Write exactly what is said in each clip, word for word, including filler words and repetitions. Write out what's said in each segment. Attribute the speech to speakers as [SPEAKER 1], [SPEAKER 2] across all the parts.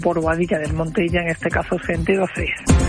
[SPEAKER 1] por Boadilla del Monte y ya en este caso sentido seis.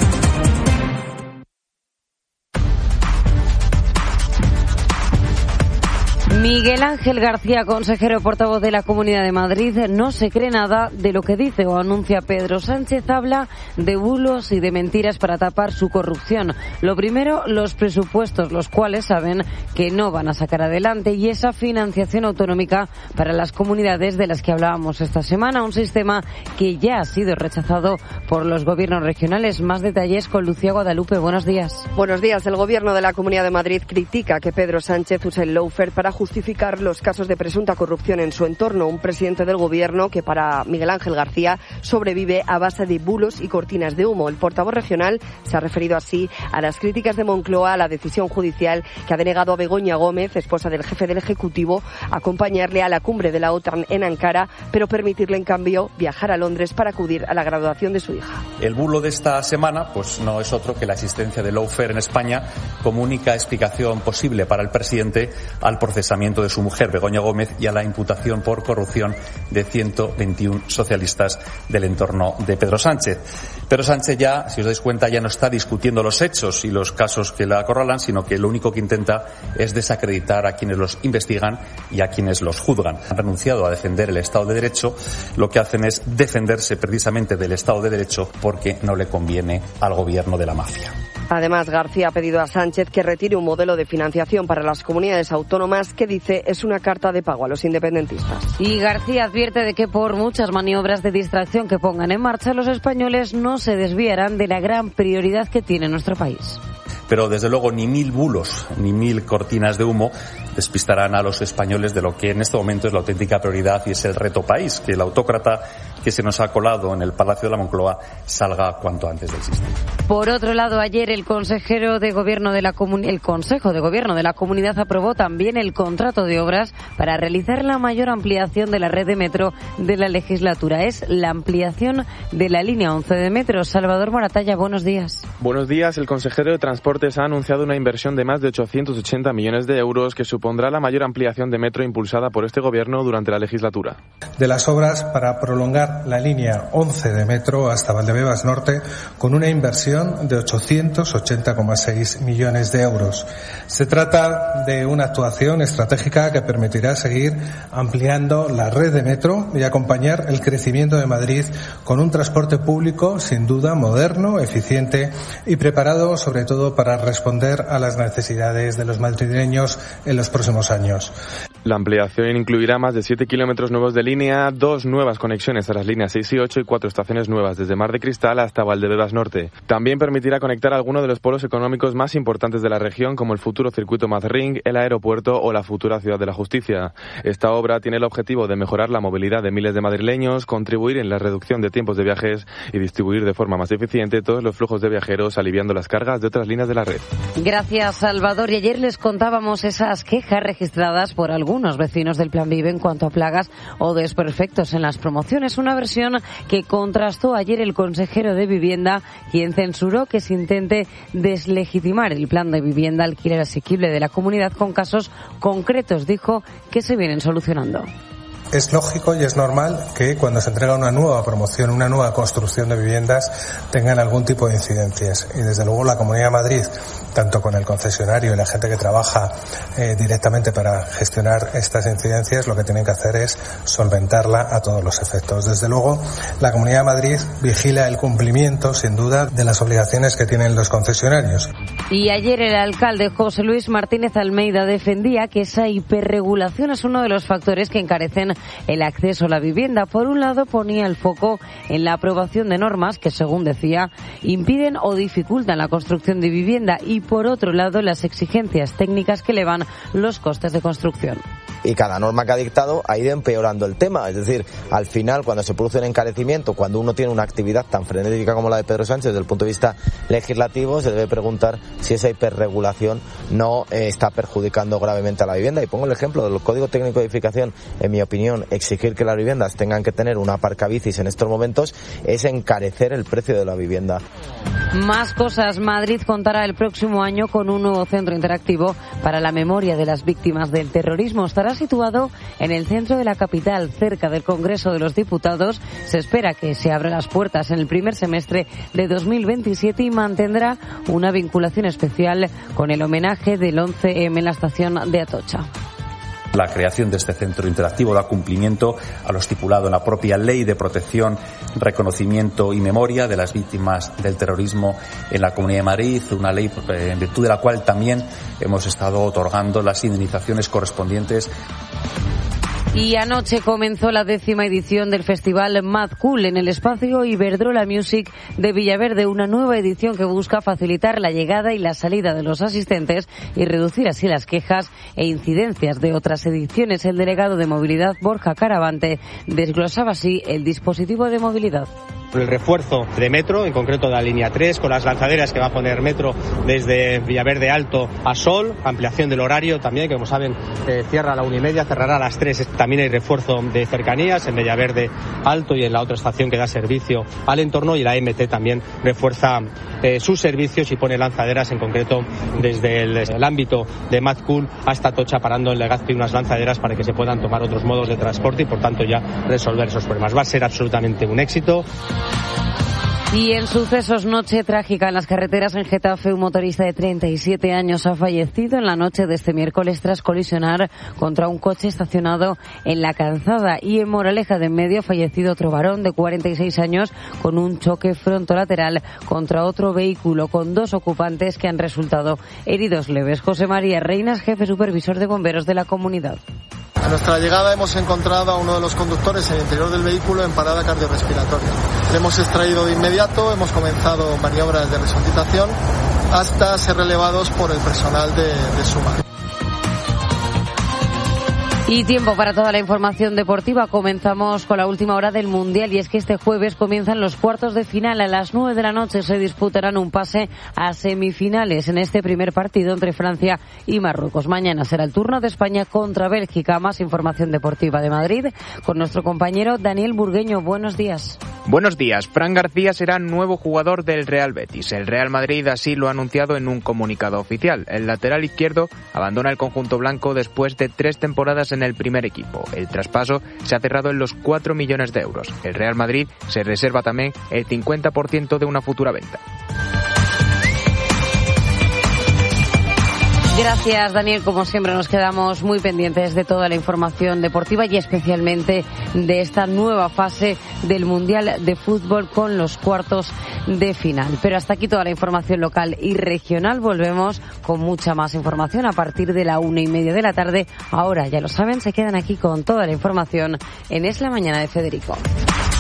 [SPEAKER 2] Miguel Ángel García, consejero portavoz de la Comunidad de Madrid, no se cree nada de lo que dice o anuncia Pedro Sánchez. Habla de bulos y de mentiras para tapar su corrupción. Lo primero, los presupuestos, los cuales saben que no van a sacar adelante, y esa financiación autonómica para las comunidades de las que hablábamos esta semana, un sistema que ya ha sido rechazado por los gobiernos regionales. Más detalles con Lucía Guadalupe. Buenos días.
[SPEAKER 3] Buenos días. El Gobierno de la Comunidad de Madrid critica que Pedro Sánchez use el lawfare para justificar los casos de presunta corrupción en su entorno. Un presidente del Gobierno que, para Miguel Ángel García, sobrevive a base de bulos y cortinas de humo. El portavoz regional se ha referido así a las críticas de Moncloa a la decisión judicial que ha denegado a Begoña Gómez, esposa del jefe del Ejecutivo, acompañarle a la cumbre de la OTAN en Ankara, pero permitirle en cambio viajar a Londres para acudir a la graduación de su hija.
[SPEAKER 4] El bulo de esta semana pues no es otro que la existencia de lawfare en España como única explicación posible para el presidente al procesamiento de su mujer, Begoña Gómez, y a la imputación por corrupción de ciento veintiuno socialistas del entorno de Pedro Sánchez. Pedro Sánchez ya, si os dais cuenta, ya no está discutiendo los hechos y los casos que la acorralan, sino que lo único que intenta es desacreditar a quienes los investigan y a quienes los juzgan. Han renunciado a defender el Estado de Derecho, lo que hacen es defenderse precisamente del Estado de Derecho porque no le conviene al gobierno de la mafia.
[SPEAKER 3] Además, García ha pedido a Sánchez que retire un modelo de financiación para las comunidades autónomas que dice es una carta de pago a los independentistas.
[SPEAKER 2] Y García advierte de que por muchas maniobras de distracción que pongan en marcha, los españoles no se desviarán de la gran prioridad que tiene nuestro país.
[SPEAKER 4] Pero desde luego ni mil bulos ni mil cortinas de humo despistarán a los españoles de lo que en este momento es la auténtica prioridad y es el reto país, que el autócrata que se nos ha colado en el Palacio de la Moncloa salga cuanto antes del sistema.
[SPEAKER 2] Por otro lado, ayer el consejero de gobierno de la comun- el Consejo de Gobierno de la Comunidad aprobó también el contrato de obras para realizar la mayor ampliación de la red de metro de la legislatura. Es la ampliación de la línea once de metro. Salvador Moratalla, buenos días.
[SPEAKER 5] Buenos días. El consejero de Transportes ha anunciado una inversión de más de ochocientos ochenta millones de euros que supondrá la mayor ampliación de metro impulsada por este gobierno durante la legislatura.
[SPEAKER 6] De las obras para prolongar la línea once de metro hasta Valdebebas Norte con una inversión de ochocientos ochenta coma seis millones de euros. Se trata de una actuación estratégica que permitirá seguir ampliando la red de metro y acompañar el crecimiento de Madrid con un transporte público sin duda moderno, eficiente y preparado sobre todo para responder a las necesidades de los madrileños en los próximos años.
[SPEAKER 5] La ampliación incluirá más de siete kilómetros nuevos de línea, dos nuevas conexiones a las líneas seis y ocho y cuatro estaciones nuevas desde Mar de Cristal hasta Valdebebas Norte. También permitirá conectar algunos de los polos económicos más importantes de la región, como el futuro circuito Madrid, el aeropuerto o la futura Ciudad de la Justicia. Esta obra tiene el objetivo de mejorar la movilidad de miles de madrileños, contribuir en la reducción de tiempos de viajes y distribuir de forma más eficiente todos los flujos de viajeros, aliviando las cargas de otras líneas de la red.
[SPEAKER 2] Gracias, Salvador. Y ayer les contábamos esas quejas registradas por algunos vecinos del Plan Vive en cuanto a plagas o desperfectos en las promociones. Una versión que contrastó ayer el consejero de Vivienda, quien censuró que se intente deslegitimar el plan de vivienda alquiler asequible de la comunidad con casos concretos. Dijo que se vienen solucionando.
[SPEAKER 6] Es lógico y es normal que cuando se entrega una nueva promoción, una nueva construcción de viviendas, tengan algún tipo de incidencias. Y desde luego la Comunidad de Madrid, tanto con el concesionario y la gente que trabaja eh, directamente para gestionar estas incidencias, lo que tienen que hacer es solventarla a todos los efectos. Desde luego, la Comunidad de Madrid vigila el cumplimiento, sin duda, de las obligaciones que tienen los concesionarios.
[SPEAKER 2] Y ayer el alcalde José Luis Martínez Almeida defendía que esa hiperregulación es uno de los factores que encarecen el acceso a la vivienda. Por un lado, ponía el foco en la aprobación de normas que, según decía, impiden o dificultan la construcción de vivienda, y por otro lado, las exigencias técnicas que elevan los costes de construcción.
[SPEAKER 7] Y cada norma que ha dictado ha ido empeorando el tema. Es decir, al final, cuando se produce un encarecimiento, cuando uno tiene una actividad tan frenética como la de Pedro Sánchez desde el punto de vista legislativo, se debe preguntar si esa hiperregulación no eh, está perjudicando gravemente a la vivienda. Y pongo el ejemplo del Código Técnico de Edificación. En mi opinión, exigir que las viviendas tengan que tener una aparcabicis en estos momentos es encarecer el precio de la vivienda.
[SPEAKER 2] Más cosas. Madrid contará el próximo año con un nuevo centro interactivo para la memoria de las víctimas del terrorismo. Estará situado en el centro de la capital, cerca del Congreso de los Diputados. Se espera que se abran las puertas en el primer semestre de dos mil veintisiete y mantendrá una vinculación especial con el homenaje del once eme en la estación de Atocha.
[SPEAKER 4] La creación de este centro interactivo da cumplimiento a lo estipulado en la propia Ley de Protección, Reconocimiento y Memoria de las Víctimas del Terrorismo en la Comunidad de Madrid, una ley en virtud de la cual también hemos estado otorgando las indemnizaciones correspondientes.
[SPEAKER 2] Y anoche comenzó la décima edición del festival Mad Cool en el espacio Iberdrola Music de Villaverde, una nueva edición que busca facilitar la llegada y la salida de los asistentes y reducir así las quejas e incidencias de otras ediciones. El delegado de movilidad, Borja Caravante, desglosaba así el dispositivo de movilidad.
[SPEAKER 8] El refuerzo de Metro, en concreto de la línea tres, con las lanzaderas que va a poner Metro desde Villaverde Alto a Sol, ampliación del horario también, que como saben eh, cierra a la una y media, cerrará a las tres. También hay refuerzo de cercanías en Villaverde Alto y en la otra estación que da servicio al entorno, y la eme te también refuerza eh, sus servicios y pone lanzaderas, en concreto desde el, el ámbito de Mad Cool hasta Atocha, parando en Legazpi unas lanzaderas para que se puedan tomar otros modos de transporte y por tanto ya resolver esos problemas. Va a ser absolutamente un éxito.
[SPEAKER 2] Y en sucesos, noche trágica en las carreteras en Getafe, un motorista de treinta y siete años ha fallecido en la noche de este miércoles tras colisionar contra un coche estacionado en la calzada. Y en Moraleja de en Medio ha fallecido otro varón de cuarenta y seis años con un choque frontolateral contra otro vehículo, con dos ocupantes que han resultado heridos leves. José María Reinas, jefe supervisor de bomberos de la comunidad.
[SPEAKER 9] A nuestra llegada hemos encontrado a uno de los conductores en el interior del vehículo en parada cardiorrespiratoria. Le hemos extraído de inmediato, hemos comenzado maniobras de resucitación hasta ser relevados por el personal de, de SUMA.
[SPEAKER 2] Y tiempo para toda la información deportiva. Comenzamos con la última hora del Mundial, y es que este jueves comienzan los cuartos de final. A las nueve de la noche se disputarán un pase a semifinales en este primer partido entre Francia y Marruecos. Mañana será el turno de España contra Bélgica. Más información deportiva de Madrid con nuestro compañero Daniel Burgueño. Buenos días.
[SPEAKER 10] Buenos días. Fran García será nuevo jugador del Real Betis. El Real Madrid así lo ha anunciado en un comunicado oficial. El lateral izquierdo abandona el conjunto blanco después de tres temporadas en el primer equipo. El traspaso se ha cerrado en los cuatro millones de euros. El Real Madrid se reserva también el cincuenta por ciento de una futura venta.
[SPEAKER 2] Gracias, Daniel. Como siempre, nos quedamos muy pendientes de toda la información deportiva y especialmente de esta nueva fase del Mundial de Fútbol con los cuartos de final. Pero hasta aquí toda la información local y regional. Volvemos con mucha más información a partir de la una y media de la tarde. Ahora, ya lo saben, se quedan aquí con toda la información en Es la Mañana de Federico.